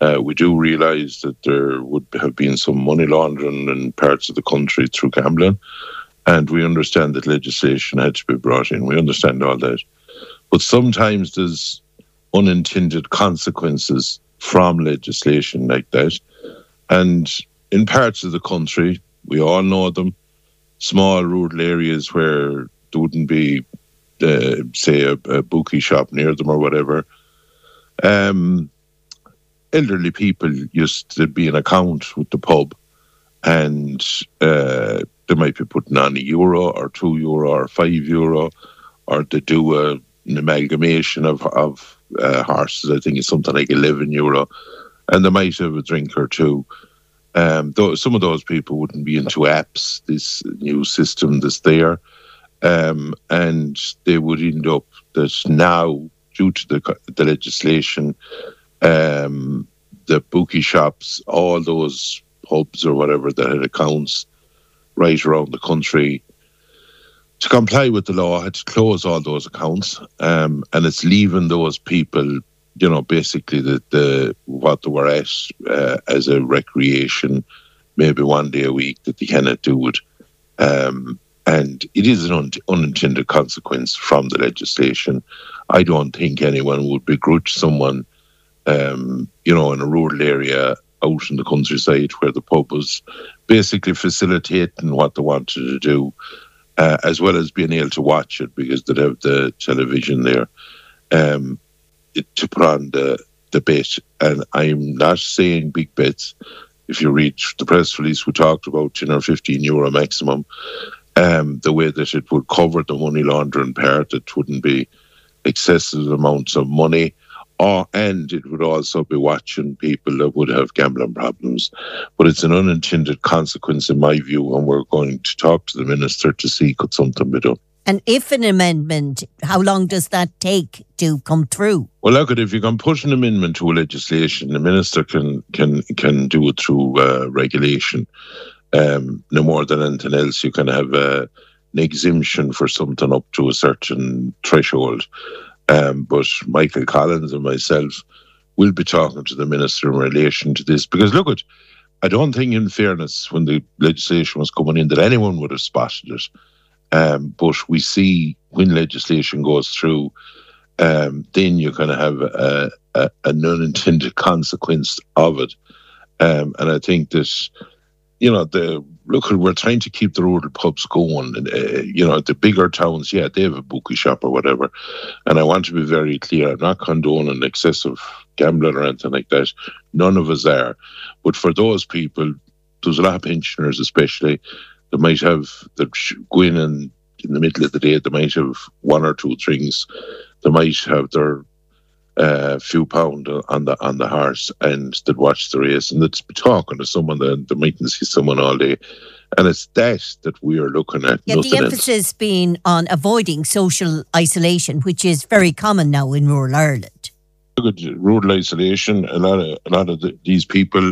We do realise that there would have been some money laundering in parts of the country through gambling, and we understand that legislation had to be brought in. We understand all that. But sometimes there's unintended consequences from legislation like that. And in parts of the country, we all know them, small rural areas where there wouldn't be, say, a bookie shop near them or whatever, elderly people used to be an account with the pub, and they might be putting on €1 or €2 or €5, or they do an amalgamation of horses. I think it's something like €11, and they might have a drink or two. Some of those people wouldn't be into apps, this new system that's there, and they would end up that now, due to the legislation, the bookie shops, all those pubs or whatever that had accounts right around the country, to comply with the law, had to close all those accounts, and it's leaving those people, basically what they were at as a recreation, maybe one day a week that they cannot do it. And it is an unintended consequence from the legislation. I don't think anyone would begrudge someone, in a rural area out in the countryside where the pub was basically facilitating what they wanted to do, as well as being able to watch it because they'd have the television there, to put on the bet. And I'm not saying big bets. If you read the press release, we talked about €10 or €15 maximum. The way that it would cover the money laundering part, it wouldn't be excessive amounts of money, and it would also be watching people that would have gambling problems. But it's an unintended consequence in my view, and we're going to talk to the Minister to see could something be done. And if an amendment, how long does that take to come through? Well, look, if you can push an amendment to a legislation, the Minister can do it through regulation. No more than anything else, you can have an exemption for something up to a certain threshold. But Michael Collins and myself will be talking to the Minister in relation to this, because look, I don't think, in fairness, when the legislation was coming in, that anyone would have spotted it. But we see when legislation goes through, then you're going to have an unintended consequence of it. And I think that, we're trying to keep the rural pubs going. And, the bigger towns, they have a bookie shop or whatever. And I want to be very clear, I'm not condoning excessive gambling or anything like that. None of us are. But for those people, there's a lot of pensioners especially, they might have, they're going in the middle of the day, they might have one or two drinks, they might have their few pound on the horse, and they'd watch the race, and they'd be talking to someone, they mightn't see someone all day. And it's that we are looking at. Yeah, the emphasis being on avoiding social isolation, which is very common now in rural Ireland. Look at rural isolation. A lot of these people,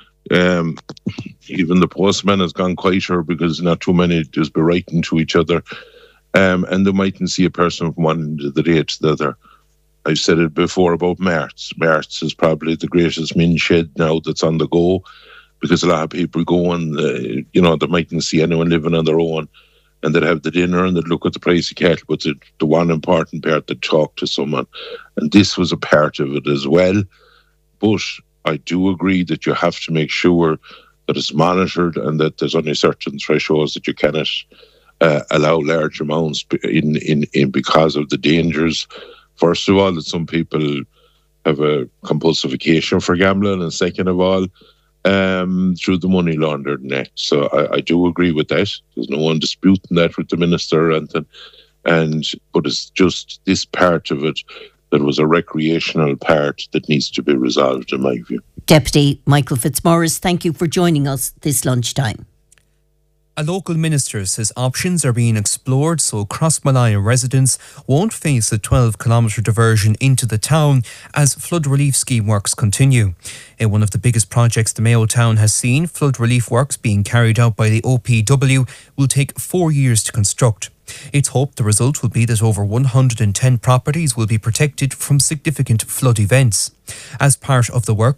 even the postman has gone quieter because not too many just be writing to each other, and they mightn't see a person from one end of the day to the other. I've said it before about Marts. Marts is probably the greatest min shed now that's on the go, because a lot of people go and, they mightn't see anyone living on their own, and they'd have the dinner and they'd look at the price of cattle, but the one important part, they'd talk to someone. And this was a part of it as well. But I do agree that you have to make sure that it's monitored and that there's only certain thresholds that you cannot allow large amounts in because of the dangers. First of all, that some people have a compulsification for gambling, and second of all, through the money laundering act. So I do agree with that. There's no one disputing that with the Minister or anything. But it's just this part of it that was a recreational part that needs to be resolved, in my view. Deputy Michael Fitzmaurice, thank you for joining us this lunchtime. A local minister says options are being explored so Crossmalaya residents won't face a 12-kilometre diversion into the town as flood relief scheme works continue. In one of the biggest projects the Mayo town has seen, flood relief works being carried out by the OPW will take 4 years to construct. It's hoped the result will be that over 110 properties will be protected from significant flood events. As part of the work,